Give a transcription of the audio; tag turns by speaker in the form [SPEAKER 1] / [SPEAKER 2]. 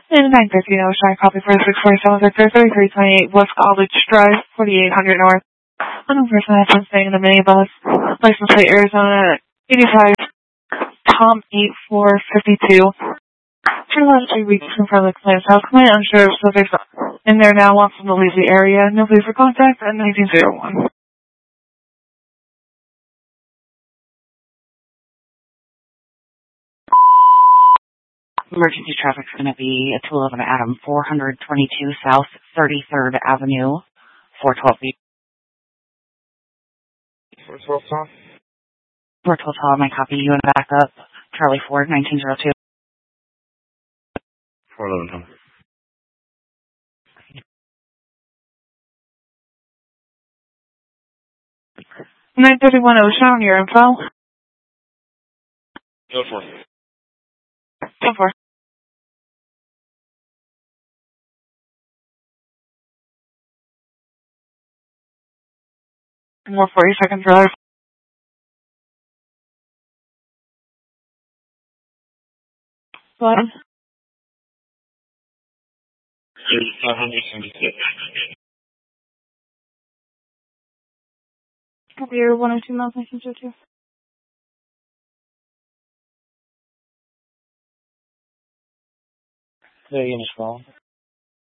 [SPEAKER 1] And 950 Ocean, copy for 647 Victor, 3328 West College Drive, 4800 North. One person has been staying in the minibus. License plate Arizona 85 Tom 8452. For the last 3 weeks in front of the client's house, client unsure if subjects in there now wants them to leave the area. No please for contact at 1901.
[SPEAKER 2] Emergency traffic's going to be at 211 Adam, 422 South 33rd Avenue, 412 feet.
[SPEAKER 3] 412 Tom?
[SPEAKER 2] 412 Tom, I copy you in backup. Charlie Ford, 1902.
[SPEAKER 3] 411 Tom.
[SPEAKER 1] 931 Ocean, your info.
[SPEAKER 3] Go for it.
[SPEAKER 1] Go for it. More 40 seconds, brother. What?
[SPEAKER 3] 576.
[SPEAKER 1] Copy your 102 miles, 1902.
[SPEAKER 3] Say again as well.